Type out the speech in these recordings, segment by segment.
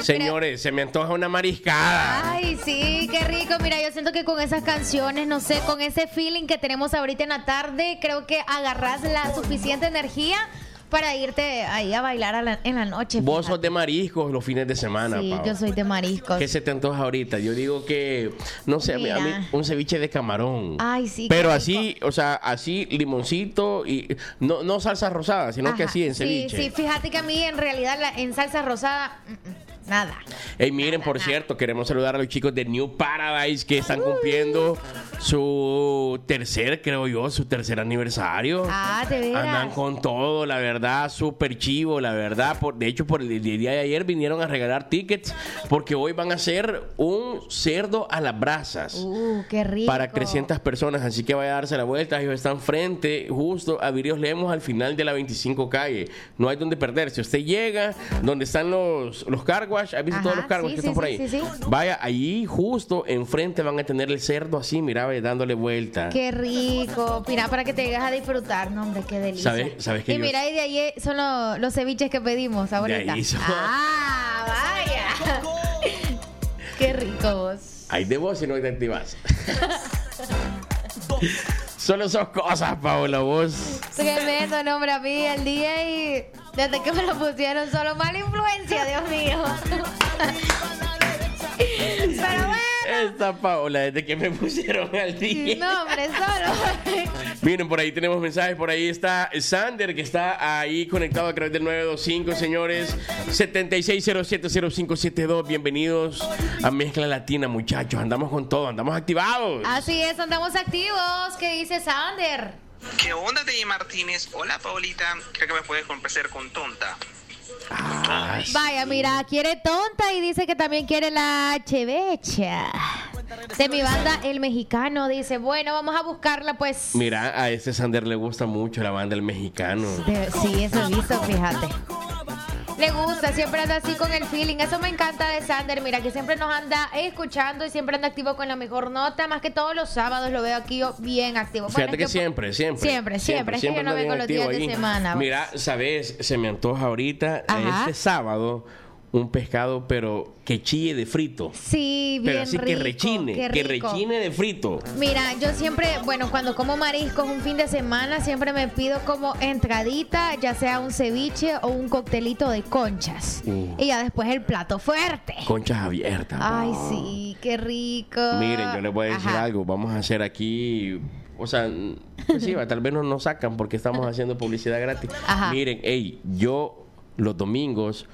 Señores, se me antoja una mariscada. Ay, sí, qué rico. Mira, yo siento que con esas canciones, no sé, con ese feeling que tenemos ahorita en la tarde, creo que agarrás la suficiente energía para irte ahí a bailar en la noche. Vos sos de mariscos los fines de semana, Sí, Pau. yo soy de mariscos. ¿Qué se te antoja ahorita? Yo digo que, no sé, a mí un ceviche de camarón. Ay, sí. Pero así, o sea, así limoncito y no salsa rosada, sino que así en ceviche. Sí, fíjate que a mí en realidad en salsa rosada, nada. Hey, miren, por cierto, queremos saludar a los chicos de New Paradise que están cumpliendo su tercer aniversario. Ah, ¿de veras? Andan con todo, la verdad, súper chivo, la verdad. De hecho, por el día de ayer vinieron a regalar tickets porque hoy van a hacer un cerdo a las brasas. Qué rico. Para 300 personas, así que vaya a darse la vuelta. Ellos están frente, justo a Virios Lemos, al final de la 25 calle. No hay donde perderse. Usted llega donde están los car wash. ¿Has visto todos los car wash que están por ahí? Sí. Vaya, allí justo enfrente van a tener el cerdo así, mira, dándole vuelta. Qué rico. Mira, para que te llegues a disfrutar. No, hombre, qué delicia. ¿Sabes que y mira, y de ahí son los ceviches que pedimos ahorita. De ahí son... vaya. Qué ricos. Hay de vos si no te activas. Solo sos cosas, Paola, vos. Tremendo nombre a mí el día y desde que me lo pusieron solo mala influencia, Dios mío. Pero bueno. Esta Paola, desde que me pusieron al día. No, hombre, solo. Miren, por ahí tenemos mensajes. Por ahí está Sander, que está ahí conectado a través del 925, señores. 76070572. Bienvenidos a Mezcla Latina, muchachos. Andamos con todo, andamos activados. Así es, andamos activos. ¿Qué dice Sander? ¿Qué onda, DJ Martínez? Hola, Paulita. Creo que me puedes complacer con Tonta. Vaya, mira, quiere Tonta y dice que también quiere la chevecha. De mi banda El Mexicano, dice, bueno, vamos a buscarla pues. Mira, a este Sander le gusta mucho la banda El Mexicano. Sí, eso he visto, fíjate. Le gusta, siempre anda así con el feeling. Eso me encanta de Sander, mira, que siempre nos anda escuchando y siempre anda activo con la mejor nota. Más que todos los sábados lo veo aquí bien activo. Fíjate bueno, que siempre. Es que yo no vengo los días de semana. Mira, sabes, se me antoja ahorita este sábado un pescado, pero que chille de frito. Sí, bien pero así rico. Que rechine de frito. Mira, yo siempre, bueno, cuando como mariscos un fin de semana, siempre me pido como entradita, ya sea un ceviche o un coctelito de conchas. Y ya después el plato fuerte. Conchas abiertas. Ay, sí, qué rico. Miren, yo les voy a decir algo. Vamos a hacer aquí... O sea, pues sí, tal vez no nos sacan porque estamos haciendo publicidad gratis. Miren, yo los domingos...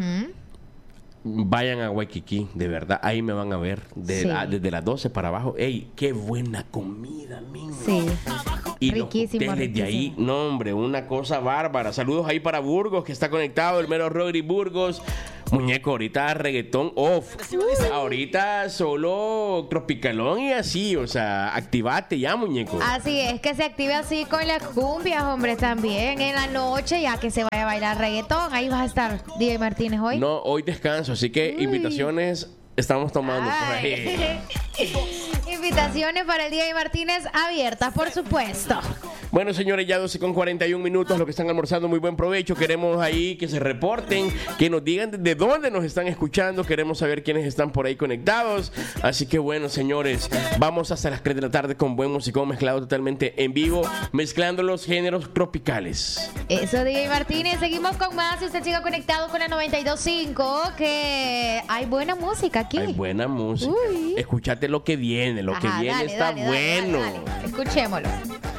Vayan a Waikiki, de verdad, ahí me van a ver desde las 12 para abajo. ¡Ey, qué buena comida, mismo! Sí, y riquísimo, los hoteles de ahí, no hombre, una cosa bárbara. Saludos ahí para Burgos, que está conectado, el mero Rodri Burgos. Muñeco, ahorita reggaetón off. Ahorita solo tropicalón y así, o sea, activate ya, muñeco. Así es, que se active así con las cumbias, hombre, también en la noche, ya que se vaya a bailar reggaetón. Ahí vas a estar, DJ Martínez, hoy. No, hoy descanso, así que invitaciones estamos tomando por ahí. Invitaciones para el DJ Martínez abiertas, por supuesto. Bueno, señores, ya 12:41, los que están almorzando, muy buen provecho. Queremos ahí que se reporten, que nos digan de dónde nos están escuchando. Queremos saber quiénes están por ahí conectados. Así que bueno, señores, vamos hasta las 3 de la tarde con buen musicón mezclado totalmente en vivo, mezclando los géneros tropicales. Eso, DJ Martínez. Seguimos con más y usted siga conectado con la 92.5, que hay buena música aquí. Hay buena música. Escúchate lo que viene, lo que viene está bueno. Dale. Escuchémoslo.